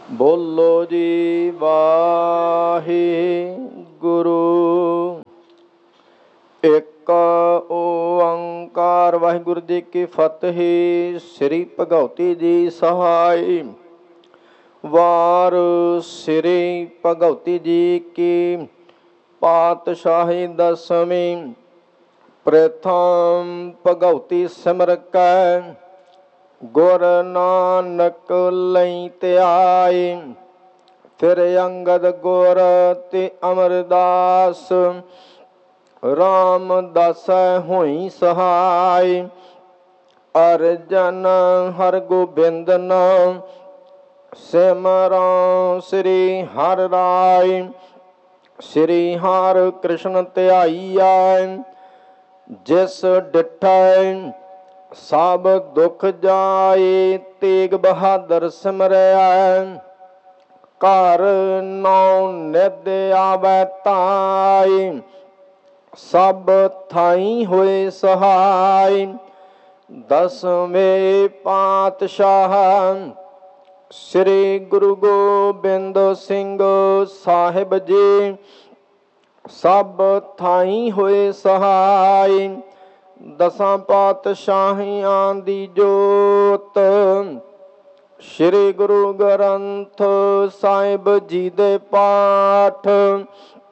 ਬੋਲੋ ਜੀ ਵਾਹਿਗੁਰੂ। ਇੱਕ ਓੰਕਾਰ। ਵਾਹਿਗੁਰੂ ਜੀ ਕੀ ਫਤਿਹ। ਸ੍ਰੀ ਭਗਉਤੀ ਜੀ ਸਹਾਈ। ਵਾਰ ਸ੍ਰੀ ਭਗਉਤੀ ਜੀ ਕੀ ਪਾਤਸ਼ਾਹੀ ਦਸਵੀਂ। ਪ੍ਰਥਮ ਭਗਉਤੀ ਸਿਮਰ ਕੈ ਗੁਰ ਨਾਨਕ ਲਈ ਧਿਆਈ। ਫਿਰ ਅੰਗਦ ਗੁਰ ਤੇ ਅਮਰਦਾਸ ਰਾਮਦਾਸੈ ਹੋਈ ਸਹਾਈ। ਅਰਜਨ ਹਰਗੋਬਿੰਦ ਨਾਮ ਸਿਮਰਉ ਸ੍ਰੀ ਹਰਿ ਰਾਇ। ਸ੍ਰੀ ਹਰਿ ਕ੍ਰਿਸ਼ਨ ਧਿਆਈਐ ਜਿਸ ਡਿਠੈ ਸਭ ਦੁਖ ਜਾਏ। ਤੇਗ ਬਹਾਦਰ ਸਿਮਰੈ ਘਰ ਨੌ ਨਿਧ ਆਵੈ ਧਾਇ। ਸਭ ਥਾਈ ਹੋਏ ਸਹਾਈ। ਦਸਵੇਂ ਪਾਤਸ਼ਾਹ ਸ੍ਰੀ ਗੁਰੂ ਗੋਬਿੰਦ ਸਿੰਘ ਸਾਹਿਬ ਜੀ ਸਭ ਥਾਈ ਹੋਏ ਸਹਾਈ। ਦਸਾਂ ਪਾਤਸ਼ਾਹੀਆਂ ਦੀ ਜੋਤ ਸ੍ਰੀ ਗੁਰੂ ਗ੍ਰੰਥ ਸਾਹਿਬ ਜੀ ਦੇ ਪਾਠ।